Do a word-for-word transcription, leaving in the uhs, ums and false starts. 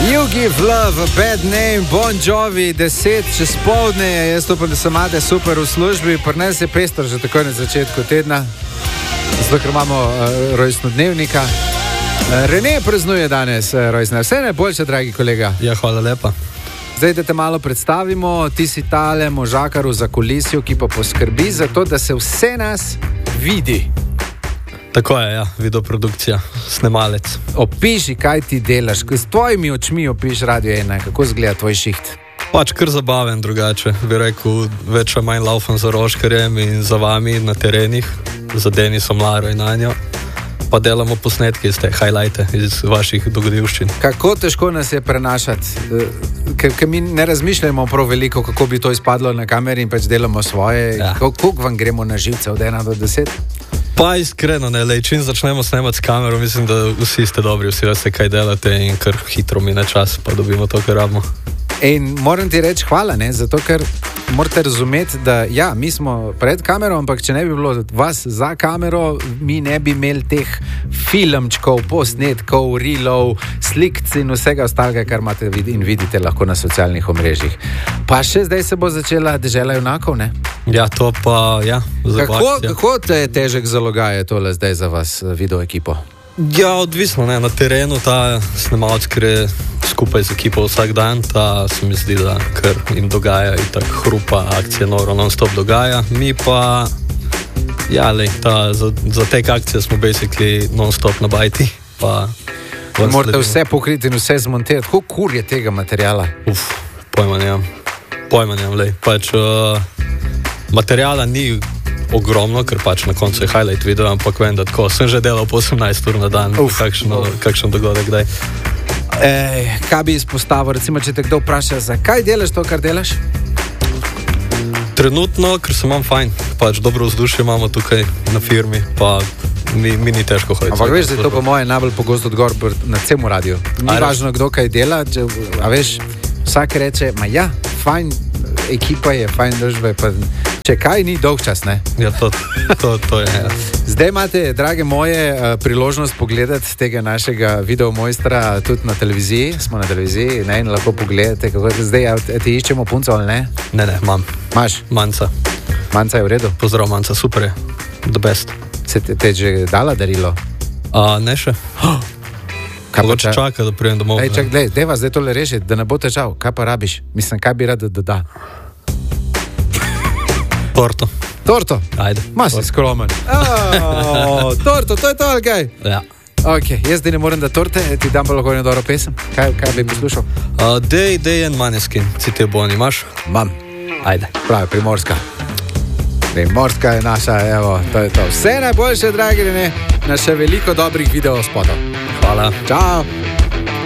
You give love a bad name, Bon Jovi, deset čez povdne, jaz upam, da se imate super v službi, pri nas je pestro že takoj na začetku tedna, zato ker imamo uh, rojstnodnevnika. Uh, Rene praznuje danes uh, rojstne, vse najboljše, dragi kolega. Ja, hvala lepa. Zdaj, da te malo predstavimo, ti si tale možakar v zakulisju, ki pa poskrbi za to, da se vse nas vidi. Tako je, ja, videoprodukcija, snemalec. Opiši, kaj ti delaš, s tvojimi očmi opiši Radio ena, kako izgleda tvoj šiht. Pač kar zabaven drugače, bi rekel, več ali manj laufam za Roškarjem in za vami na terenih, za Denisom, Laro in Anjo, pa delamo posnetke iz te highlighte, iz vaših dogodivščin. Kako težko nas je prenašati, ker mi ne razmišljamo prav veliko, kako bi to izpadlo na kameri in pač delamo svoje, ja. Kako vam gremo na živce od ena do deset? Pa iskreno, ne, lej, čim začnemo snemati s kamero, mislim, da vsi ste dobri, vsi veste, kaj delate in kar hitro mine čas, pa dobimo to, kar rabimo. In moram ti reči hvala, ne, zato ker morate razumeti, da ja, mi smo pred kamero, ampak če ne bi bilo vas za kamero, mi ne bi imeli teh filmčkov, posnetkov, reelov, slikc in vsega ostalega, kar imate in vidite lahko na socialnih omrežjih. Pa še zdaj se bo začela dežela junakov, ne? Ja, to pa, ja. Kako, kako te je težek zalogaj tole zdaj za vas, video ekipo? Ja, odvisno, ne, na terenu ta snemalec, ker je skupaj z ekipo vsak dan, ta se mi zdi, da kar jim dogaja in tako hrupa, akcija noro non-stop dogaja. Mi pa, ja, lej, ta, za, za tek akcije smo basically non-stop na bajti, pa... Morate vse pokriti in vse zmontirati. Kako kur je tega materijala? Uf, pojma nemam, pojma nemam, lej, pač uh, materijala ni ogromno, ker pač na koncu je highlight video, ampak vem, da tako, sem že delal po osemnajst ur na dan, uf, kakšno, kakšen dogodek, kdaj. Ej, kaj bi izpostavil, recimo, če te kdo vpraša, zakaj delaš to, kar delaš? Trenutno, ker se imam fajn, pač dobro vzdušje imamo tukaj na firmi, pa mi, mi ni težko hoditi. Ampak veš, da je to po moje najbolj pogosto odgovor na celem radiju. Ni a važno, kdo kaj dela, če, a veš, vsak reče, ma ja, fajn ekipa je, fajn družba je, pa če kaj ni dolg čas, ne? Ja, to, to, to je. Ja. Zdaj imate, drage moje, priložnost pogledati tega našega videomojstra tudi na televiziji. Smo na televiziji, ne, in lahko pogledate, kako je zdaj, a ti iščemo punco ali ne? Ne, ne, imam. Imaš? Manca. Manca je v redu? Pozdrav, Manca, super je. The best. Se te, te že dala darilo? A, ne še. Mogoče čaka, da prijem domov. Ej, čak, dej, dej vas zdaj tole rešiti, da ne bo težav. Kaj pa rabiš? Mislim, kaj bi rad, da da? Torto. Torto? Ajde. Ma si skromen. Oh, torto, to je to, ali kaj? Ja. Ok, jaz zdaj ne moram da torte, ti dam pa lahko eno dobro pesem. Kaj, kaj bi poslušal? Uh, Day, Day and Maneskin, si te boni, imaš? Mam. Ajde. Pravi, Primorska. Primorska je naša, evo, to je to. Vse najboljše, dragi, ne? Na še veliko dobrih video spotov. Hvala. Čau.